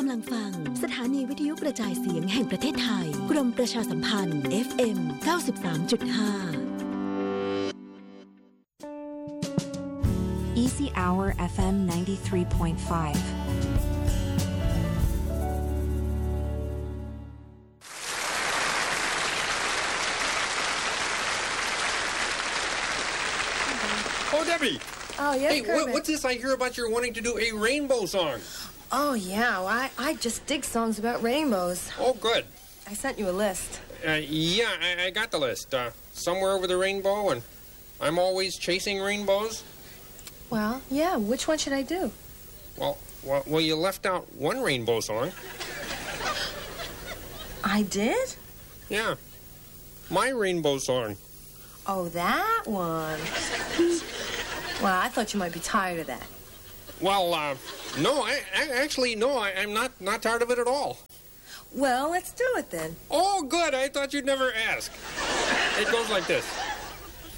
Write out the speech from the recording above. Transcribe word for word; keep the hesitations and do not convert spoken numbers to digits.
ำลังฟังสถานีวิทยุกระจายเสียงแห่งประเทศไทยกรมประชาสัมพันธ์ เอฟ เอ็ม เก้าสิบสามจุดห้า Easy Hour เอฟ เอ็ม ninety-three point five Oh, Debbie. Oh, yes, Hey, what, what's this I hear about you're wanting to do a rainbow song? Oh, yeah. Well, I, I just dig songs about rainbows. Oh, good. I sent you a list. Uh, yeah, I, I got the list. Uh, somewhere over the rainbow, and I'm always chasing rainbows. Well, yeah. Which one should I do? Well, well, well you left out one rainbow song. I did? Yeah. My rainbow song. Oh, that one. Well, I thought you might be tired of that. Well, uh, no, I, I actually, no, I, I'm not, not tired of it at all. Well, let's do it then. Oh, good. I thought you'd never ask. It goes like this.